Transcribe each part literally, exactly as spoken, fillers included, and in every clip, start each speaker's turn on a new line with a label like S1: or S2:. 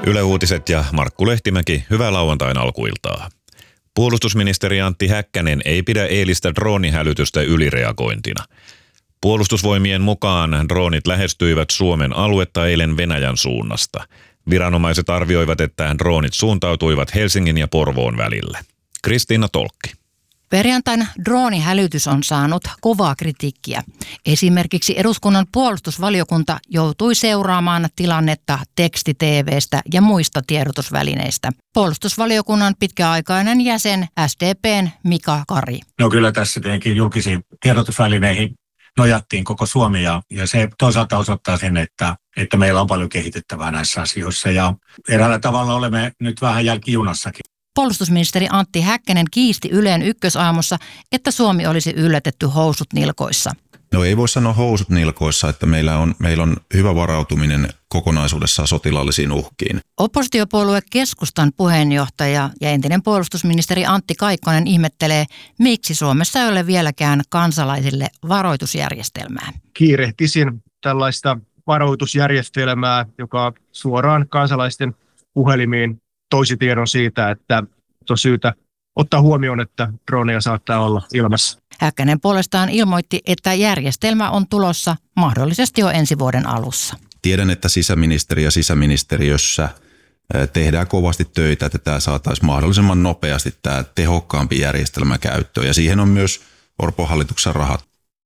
S1: Yle Uutiset ja Markku Lehtimäki, hyvää lauantain alkuiltaa. Puolustusministeri Antti Häkkänen ei pidä eilistä droonihälytystä ylireagointina. Puolustusvoimien mukaan droonit lähestyivät Suomen aluetta eilen Venäjän suunnasta. Viranomaiset arvioivat, että droonit suuntautuivat Helsingin ja Porvoon välille. Kristiina Tolkki.
S2: Perjantaina droonihälytys on saanut kovaa kritiikkiä. Esimerkiksi eduskunnan puolustusvaliokunta joutui seuraamaan tilannetta teksti-T V:stä ja muista tiedotusvälineistä. Puolustusvaliokunnan pitkäaikainen jäsen S D P:n Mika Kari.
S3: No kyllä tässä tietenkin julkisiin tiedotusvälineihin nojattiin koko Suomi ja, ja se toisaalta osoittaa sen, että, että meillä on paljon kehitettävää näissä asioissa ja eräällä tavalla olemme nyt vähän jälkijunassakin.
S2: Puolustusministeri Antti Häkkänen kiisti Ylen Ykkösaamussa, että Suomi olisi yllätetty housut nilkoissa.
S4: No ei voi sanoa housut nilkoissa, että meillä on, meillä on hyvä varautuminen kokonaisuudessaan sotilaallisiin uhkiin.
S2: Oppositiopuolue Keskustan puheenjohtaja ja entinen puolustusministeri Antti Kaikkonen ihmettelee, miksi Suomessa ei ole vieläkään kansalaisille varoitusjärjestelmää.
S5: Kiirehtisin tällaista varoitusjärjestelmää, joka suoraan kansalaisten puhelimiin toisi tiedon siitä, että on syytä ottaa huomioon, että droneja saattaa olla ilmassa.
S2: Häkkänen puolestaan ilmoitti, että järjestelmä on tulossa mahdollisesti jo ensi vuoden alussa.
S4: Tiedän, että sisäministeri ja sisäministeriössä tehdään kovasti töitä, että tämä saataisiin mahdollisimman nopeasti tämä tehokkaampi järjestelmä käyttöön. Ja siihen on myös Orpon hallituksen rahat.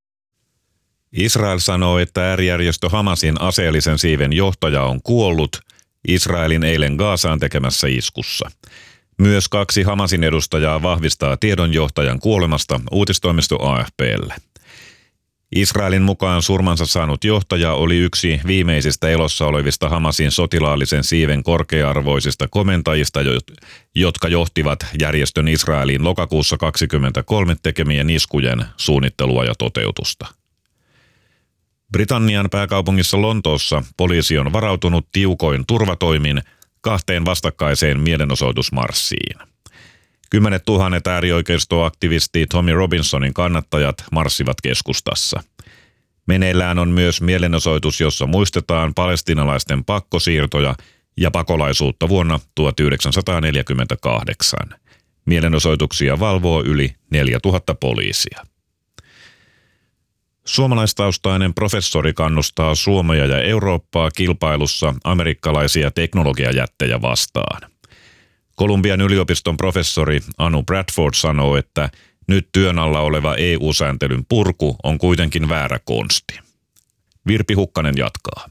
S1: Israel sanoo, että äärijärjestö Hamasin aseellisen siiven johtaja on kuollut Israelin eilen Gazaan tekemässä iskussa. Myös kaksi Hamasin edustajaa vahvistaa tiedonjohtajan kuolemasta uutistoimisto A F P:lle. Israelin mukaan surmansa saanut johtaja oli yksi viimeisistä elossa olevista Hamasin sotilaallisen siiven korkea-arvoisista komentajista, jotka johtivat järjestön Israeliin lokakuussa kaksikymmentäkolme tekemien iskujen suunnittelua ja toteutusta. Britannian pääkaupungissa Lontoossa poliisi on varautunut tiukoin turvatoimin kahteen vastakkaiseen mielenosoitusmarssiin. Kymmenet tuhannet äärioikeistoaktivisti Tommy Robinsonin kannattajat marssivat keskustassa. Meneillään on myös mielenosoitus, jossa muistetaan palestiinalaisten pakkosiirtoja ja pakolaisuutta vuonna tuhatyhdeksänsataaneljäkymmentäkahdeksan. Mielenosoituksia valvoo yli neljätuhatta poliisia. Suomalaistaustainen professori kannustaa Suomea ja Eurooppaa kilpailussa amerikkalaisia teknologiajättejä vastaan. Kolumbian yliopiston professori Anu Bradford sanoo, että nyt työn alla oleva E U-sääntelyn purku on kuitenkin väärä konsti. Virpi Hukkanen jatkaa.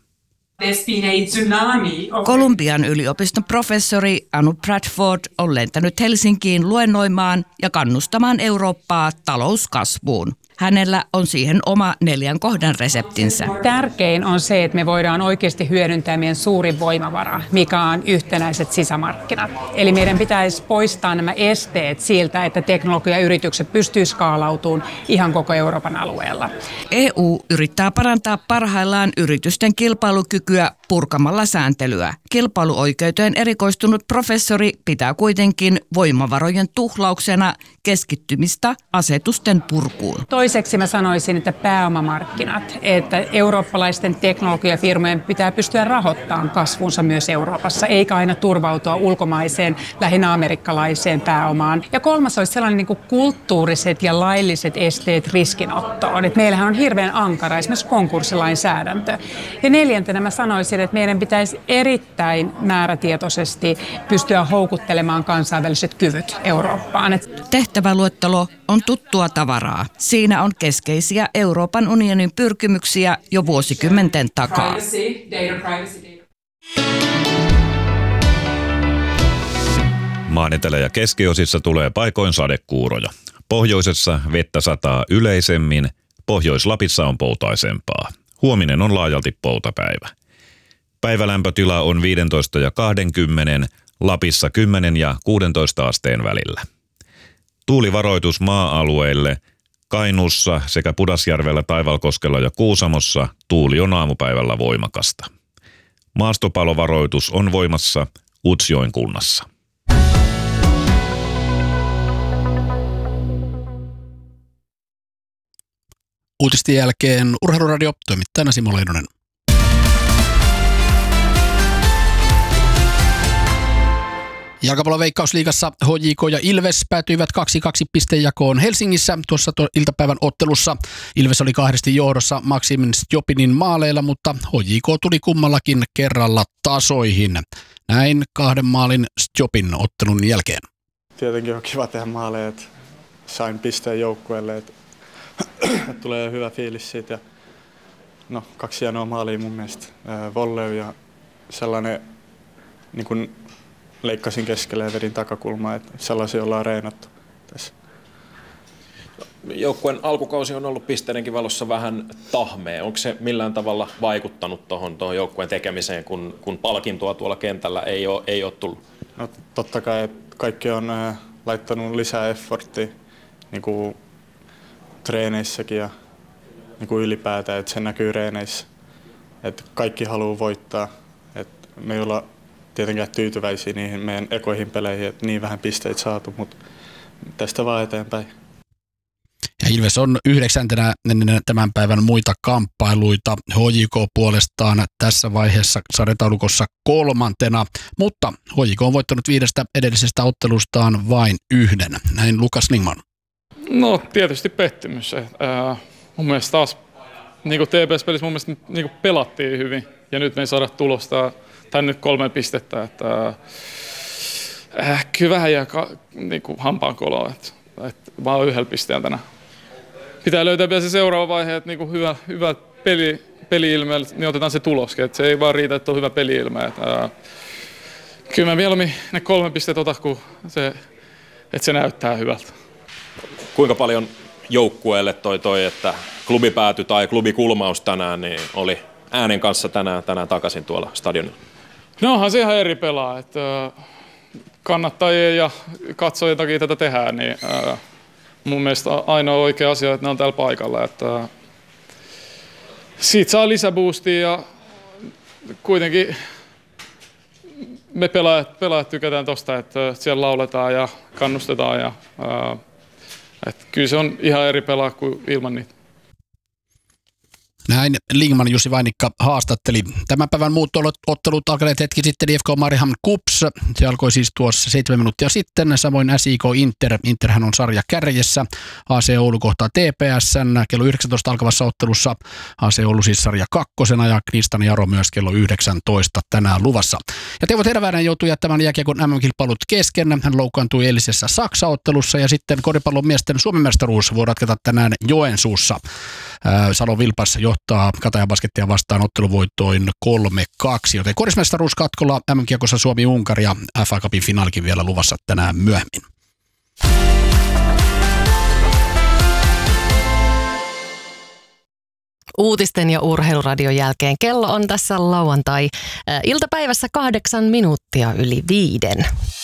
S6: Kolumbian yliopiston professori Anu Bradford on lentänyt Helsinkiin luennoimaan ja kannustamaan Eurooppaa talouskasvuun. Hänellä on siihen oma neljän kohdan reseptinsä.
S7: Tärkein on se, että me voidaan oikeasti hyödyntää meidän suurin voimavara, mikä on yhtenäiset sisämarkkinat. Eli meidän pitäisi poistaa nämä esteet siltä, että teknologiayritykset pystyy skaalautumaan ihan koko Euroopan alueella.
S6: E U yrittää parantaa parhaillaan yritysten kilpailukykyä purkamalla sääntelyä. Kilpailuoikeuteen erikoistunut professori pitää kuitenkin voimavarojen tuhlauksena keskittymistä asetusten purkuun.
S7: Toiseksi mä sanoisin, että pääomamarkkinat, että eurooppalaisten teknologiafirmojen pitää pystyä rahoittamaan kasvunsa myös Euroopassa, eikä aina turvautua ulkomaiseen, lähinnä amerikkalaiseen pääomaan. Ja kolmas olisi sellainen niin kuin kulttuuriset ja lailliset esteet riskinottoon. Että meillähän on hirveän ankara esimerkiksi konkurssilainsäädäntö. Ja neljäntenä mä sanoisin, että meidän pitäisi erittäin määrätietoisesti pystyä houkuttelemaan kansainväliset kyvyt Eurooppaan.
S6: Tehtäväluettelo on tuttua tavaraa. Siinä on keskeisiä Euroopan unionin pyrkimyksiä jo vuosikymmenten takaa.
S1: Maan etelä- ja keskiosissa tulee paikoin sadekuuroja. Pohjoisessa vettä sataa yleisemmin, Pohjois-Lapissa on poutaisempaa. Huominen on laajalti poutapäivä. Päivälämpötila on viisitoista ja kaksikymmentä, Lapissa kymmenen ja kuusitoista asteen välillä. Tuulivaroitus maa-alueille. Kainuussa sekä Pudasjärvellä, Taivalkoskella ja Kuusamossa tuuli on aamupäivällä voimakasta. Maastopalovaroitus on voimassa Utsjoen kunnassa.
S8: Uutisten jälkeen Urheiluradio, toimittajana Simo Leinonen. Jalkapallon Veikkausliigassa H J K ja Ilves päätyivät kaksi kaksi pistejakoon Helsingissä tuossa to- iltapäivän ottelussa. Ilves oli kahdesti johdossa Maximin Stjopinin maaleilla, mutta H J K tuli kummallakin kerralla tasoihin. Näin kahden maalin Stjopin ottelun jälkeen.
S9: Tietenkin on kiva tehdä maaleja, että sain pisteen joukkueelle, että, että tulee hyvä fiilis siitä. Ja, no, kaksi hienoa maalia mun mielestä. Volley ja sellainen, niin kuin leikkasin keskelle ja vedin takakulmaa, että sellaisia ollaan reenattu tässä.
S10: Joukkueen alkukausi on ollut pisteidenkin valossa vähän tahmea. Onko se millään tavalla vaikuttanut tuohon joukkueen tekemiseen, kun, kun palkintoa tuolla kentällä ei ole, ei ole tullut?
S9: No, totta kai kaikki on äh, laittanut lisää efforttia niin kuin treeneissäkin ja niin kuin ylipäätään, että se näkyy treeneissä. Että kaikki haluaa voittaa. Että me ei olla tietenkään tyytyväisiä niihin meidän ekoihin peleihin, että niin vähän pisteitä saatu, mutta tästä vaan eteenpäin.
S8: Ja Ilves on yhdeksäntenä tämän päivän muita kamppailuita. H J K puolestaan tässä vaiheessa sarjataulukossa kolmantena, mutta H J K on voittanut viidestä edellisestä ottelustaan vain yhden. Näin Lukas Lingman.
S11: No tietysti pettymys. Äh, mun mielestä taas niin kuin T P S-pelissä mun mielestä niin kuin pelattiin hyvin ja nyt me ei saada tulosta tai nyt kolme pistettä. Että, äh, kyllä vähän jää ka, niin kuin hampaankoloa, että, että mä oon yhdellä pisteellä tänään. Pitää löytää vielä se seuraava vaihe, että niinku hyvä, hyvä peli, peli-ilme, niin otetaan se tuloskin. Että se ei vaan riitä, että on hyvä peli-ilme. Että, ää, kyllä mä mieluummin ne kolme pistettä otan, kun se, että se näyttää hyvältä.
S10: Kuinka paljon joukkueelle toi toi, että klubipääty tai klubikulmaus tänään niin oli äänen kanssa tänään, tänään takaisin tuolla stadionilla?
S11: No onhan se ihan eri pelaa. Että kannattajien ja katsojien takia tätä tehdään, niin ää, mun mielestä ainoa oikea asia, että ne on täällä paikalla. Että siitä saa lisäboostia ja kuitenkin me pelaajat, pelaajat tykätään tosta, että siellä lauletaan ja kannustetaan. Ja, ää, että kyllä se on ihan eri pelaa kuin ilman niitä.
S8: Näin Lingman Jussi Vainikka haastatteli. Tämän päivän muut ottelut alkaneet hetki sitten I F K Mariehamn Kups. Se alkoi siis tuossa seitsemän minuuttia sitten. Samoin S I K Inter. Interhän on sarja kärjessä. H C Oulu kohtaa T P S:n kello yhdeksäntoista alkavassa ottelussa. H C Oulu siis sarja kakkosena ja Knistan Jaro myös kello yhdeksäntoista tänään luvassa. Ja Teuvo Terväinen joutui jättämään jääkiekon M M-kilpailut kesken. Hän loukkaantui eilisessä Saksa-ottelussa ja sitten koripallon miesten Suomen mestaruus voi ratketa tänään Joensuussa. Salon Vilpas johtaa Katajan Baskettia vastaan otteluvoittoin kolme kaksi, joten korismestaruus katkolla M M-kiekossa Suomi-Unkari ja F A Cupin finaalikin vielä luvassa tänään myöhemmin.
S12: Uutisten ja urheiluradion jälkeen kello on tässä lauantai iltapäivässä kahdeksan minuuttia yli viiden.